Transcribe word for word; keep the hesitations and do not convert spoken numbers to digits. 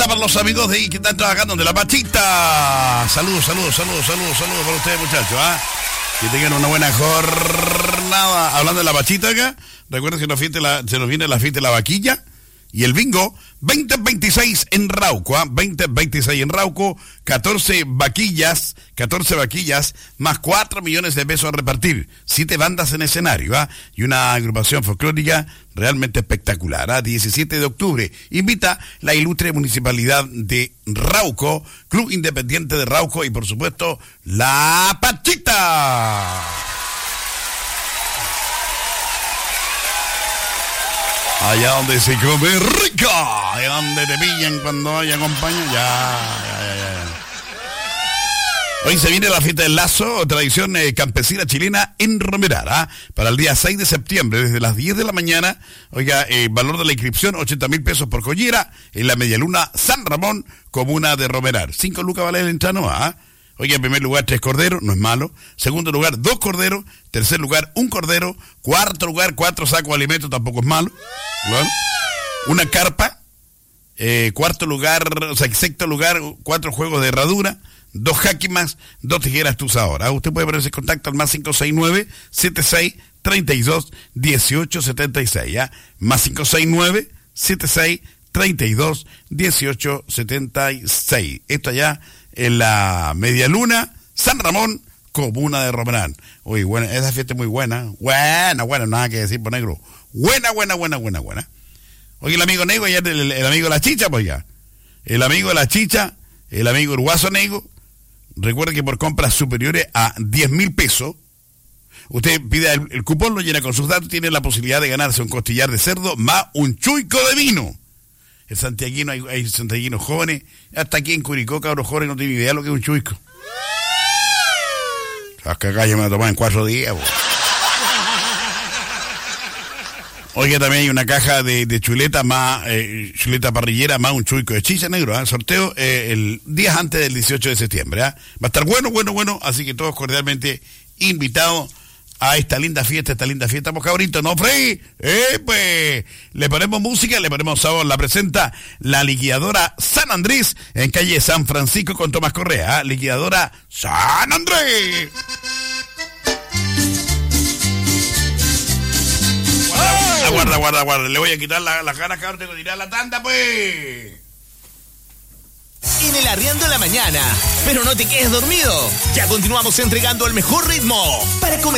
para los amigos de ahí que están trabajando de La Pachita. Saludos, saludos, saludos, saludos, saludos para ustedes, muchachos. ¿Ah? Que tengan una buena jornada. Hablando de La Pachita acá, recuerden que nos fieste la, se nos viene la fiesta de la vaquilla y el bingo. veinte veintiséis en Rauco, ¿ah? veinte veintiséis en Rauco, catorce vaquillas, catorce vaquillas, más cuatro millones de pesos a repartir, siete bandas en escenario, ¿ah? Y una agrupación folclórica realmente espectacular, ¿ah? diecisiete de octubre, invita la ilustre municipalidad de Rauco, Club Independiente de Rauco y por supuesto, La Pachita. Allá donde se come rico, allá donde te pillan cuando hay acompaña, ya, ya, ya, ya. Hoy se viene la fiesta del lazo, tradición eh, campesina chilena en Romeral, ¿ah? Para el día seis de septiembre, desde las diez de la mañana, oiga, eh, valor de la inscripción, ochenta mil pesos por collera, en la Medialuna San Ramón, comuna de Romeral. Cinco lucas vale el entrano, ¿ah? Oye, en primer lugar, tres corderos, no es malo. Segundo lugar, dos corderos. Tercer lugar, un cordero. Cuarto lugar, cuatro sacos de alimentos, tampoco es malo. Bueno. Una carpa. Eh, cuarto lugar, o sea, sexto lugar, cuatro juegos de herradura. Dos jaquimas, dos tijeras tuzadoras. Usted puede ponerse en contacto al más cinco seis nueve, setenta y seis, treinta y dos, dieciocho setenta y seis. ¿Ya? Más cinco seis nueve, setenta y seis, treinta y dos, dieciocho setenta y seis. Esto allá en la Medialuna San Ramón, comuna de Romeral. Uy, bueno, esa fiesta es muy buena. Buena, buena, nada que decir por negro. Buena, buena, buena, buena, buena. Oye, el amigo Nego, ya el, el, el amigo de la chicha, pues ya. El amigo de la chicha, el amigo uruguaso Nego. Recuerden que por compras superiores a diez mil pesos, usted pide el, el cupón, lo llena con sus datos, tiene la posibilidad de ganarse un costillar de cerdo más un chuico de vino. El santiaguino, hay, hay santiaguinos jóvenes, hasta aquí en Curicó, cabros jóvenes, no tienen idea de lo que es un chuico. Las cagadas me la toman en cuatro días, bo. Oiga, también hay una caja de, de chuleta más, eh, chuleta parrillera más un chuico de chicha, negro, ¿eh? Sorteo eh, el día antes del dieciocho de septiembre, ¿eh? Va a estar bueno, bueno, bueno, así que todos cordialmente invitados a esta linda fiesta, esta linda fiesta, pues cabrito, ¿no, Frey? Eh, pues, le ponemos música, le ponemos sabor, la presenta la liquidadora San Andrés, en calle San Francisco con Tomás Correa, ¿eh? Liquidadora San Andrés. Guarda, guarda, guarda, guarda, le voy a quitar las la ganas, cabrón, tengo que tirar la tanda, pues. En el Arriendo en la Mañana, pero no te quedes dormido, ya continuamos entregando el mejor ritmo para comenzar.